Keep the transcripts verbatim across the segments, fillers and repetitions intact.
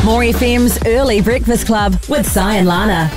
More F M's Early Breakfast Club with Si and Lana.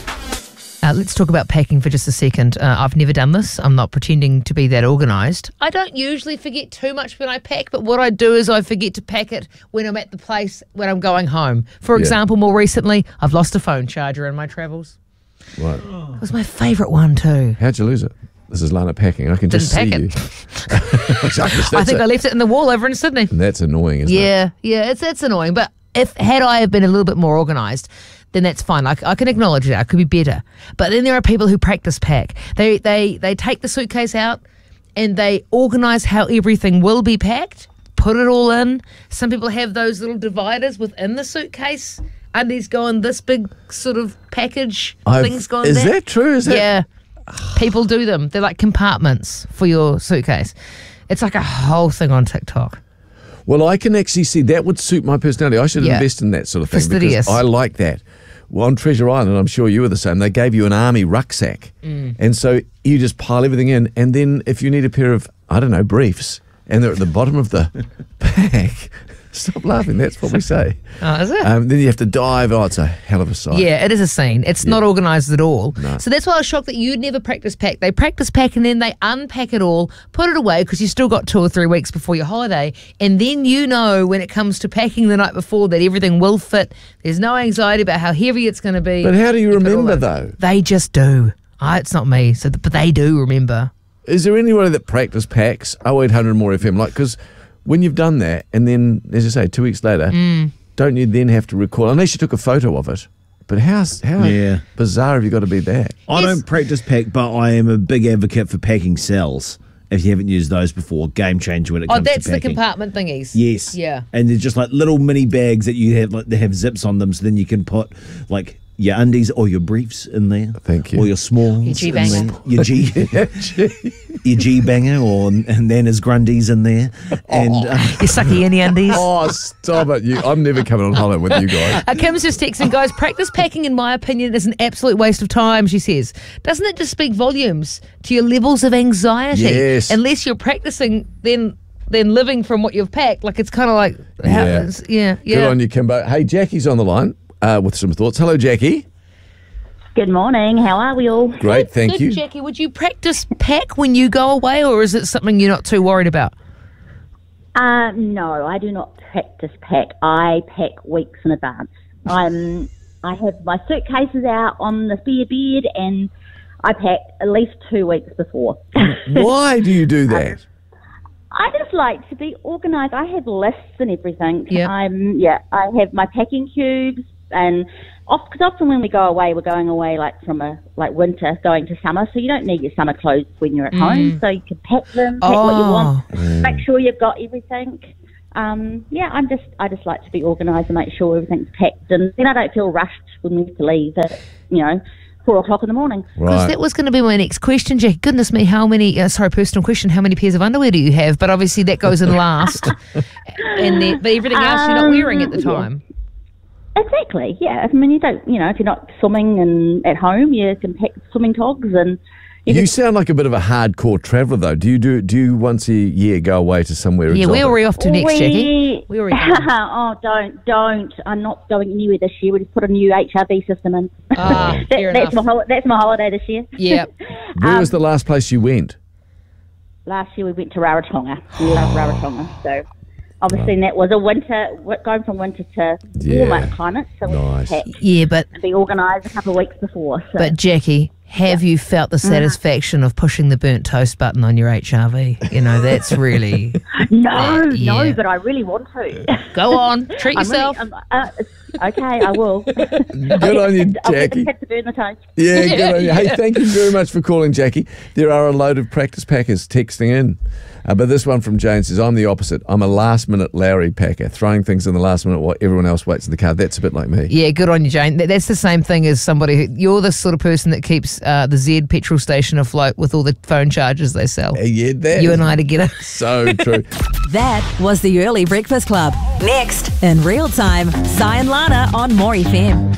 Uh, let's talk about packing for just a second. Uh, I've never done this. I'm not pretending to be that organised. I don't usually forget too much when I pack, but what I do is I forget to pack it when I'm at the place when I'm going home. For Yeah. example, more recently, I've lost a phone charger in my travels. Right. It was my favourite one too. How'd you lose it? This is Lana packing. I can Didn't just pack see it. you. Exactly. I think it. I left it in the wall over in Sydney. And that's annoying, isn't it? Yeah, yeah, it's it's annoying. But if had I have been a little bit more organised, then that's fine. Like I can acknowledge that I could be better. But then there are people who practice pack. They they they take the suitcase out and they organise how everything will be packed, put it all in. Some people have those little dividers within the suitcase. Undies go in this big sort of package. I've- Things go in is that. that true? Is that- Yeah. People do them. They're like compartments for your suitcase. It's like a whole thing on TikTok. Well, I can actually see that would suit my personality. I should Yeah. invest in that sort of thing Fastidious. because I like that. Well, on Treasure Island, I'm sure you were the same. They gave you an army rucksack, Mm. and so you just pile everything in. And then if you need a pair of, I don't know, briefs, and they're at the bottom of the bag, stop laughing. That's what we say. Oh, is it? Um, then you have to dive. Oh, it's a hell of a sight. Yeah, it is a scene. It's not organised at all. No. So that's why I was shocked that you'd never practice pack. They practice pack and then they unpack it all, put it away because you still got two or three weeks before your holiday. And then you know when it comes to packing the night before that everything will fit. There's no anxiety about how heavy it's going to be. But how do you put it all remember in. though? They just do. I, it's not me. So, But they do remember. Is there anybody that practice packs oh eight hundred more F M? Like, because when you've done that, and then, as I say, two weeks later, Mm. don't you then have to recall, unless you took a photo of it? But how, how Yeah. bizarre have you got to be that? I Yes. don't practice pack, but I am a big advocate for packing cells. If you haven't used those before, game changer when it Oh, comes that's to the packing. compartment thingies. Yes. Yeah. And they're just like little mini bags that you have, like they have zips on them, so then you can put like your undies or your briefs in there. Thank you. Or your smalls. Your G in banger. there. Your G. your G banger, or and then his grundies in there, and uh, You sucky any undies. Oh, stop it. You, I'm never coming on holiday with you guys. Uh, Kim's just texting, guys, practice packing, in my opinion, is an absolute waste of time, she says. Doesn't it just speak volumes to your levels of anxiety? Yes. Unless you're practicing, then then living from what you've packed. Like, it's kind of like, how, Yeah. it's- yeah, yeah. Good on you, Kimbo. Hey, Jackie's on the line uh, with some thoughts. Hello, Jackie. Good morning. How are we all? Great, thank Good, you. Jackie, would you practice pack when you go away, or is it something you're not too worried about? Uh, no, I do not practice pack. I pack weeks in advance. I'm, I have my suitcases out on the spare bed, and I pack at least two weeks before. Why do you do that? I just like to be organised. I have lists and everything. Yep. I'm yeah. I have my packing cubes, and because often when we go away, we're going away like from a like winter going to summer, so you don't need your summer clothes when you're at home. So you can pack them, pack what you Oh. want, make sure you've got everything. Um, yeah, I'm just I just like to be organised and make sure everything's packed, and then I don't feel rushed when we have to leave at you know four o'clock in the morning. Because Right. that was going to be my next question, Jackie. Goodness me, how many, uh, sorry, personal question, how many pairs of underwear do you have? But obviously that goes in last. and then, But everything else you're not wearing at the Um, yeah. time. Exactly, yeah. I mean, you don't, you know, if you're not swimming and at home, you can pack swimming togs and you You can- sound like a bit of a hardcore traveller, though. Do you do do you once a year go away to somewhere Yeah, exotic? where are we off to next, we, Jackie? Where are we going? oh, don't, don't. I'm not going anywhere this year. We just put a new H R V system in. Ah, That- fair that's, my enough. hol- that's my holiday this year. Yeah. Where um, was the last place you went? Last year we went to Rarotonga. We love Rarotonga. So obviously that was a winter, w- going from winter to Yeah. warmer climate. So Nice. we had to Yeah, but be organised a couple of weeks before. So. but Jackie, have you felt the satisfaction of pushing the burnt toast button on your H R V? You know, that's really... no, yeah. no, but I really want to. Go on, treat I'm really- yourself. I'm- uh, okay, I will. Good on you, I'll get the Jackie. kids to burn the toast. Yeah, good on you. Hey, thank you very much for calling, Jackie. There are a load of practice packers texting in. Uh, but this one from Jane says, I'm the opposite. I'm a last-minute Lowry packer, throwing things in the last minute while everyone else waits in the car. That's a bit like me. Yeah, good on you, Jane. That- That's the same thing as somebody who... You're the sort of person that keeps uh, the Z petrol station afloat with all the phone chargers they sell. Uh, yeah, that You is and I together. so true. That was the Early Breakfast Club. Next, in real time, Si and Lana on More F M.